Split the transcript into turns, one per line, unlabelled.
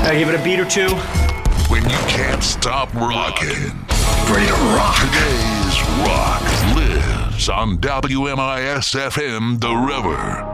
Gotta give it a beat or two.
When you can't stop rocking.
Ready to rock.
Today's rock lives on WMIS FM, The River.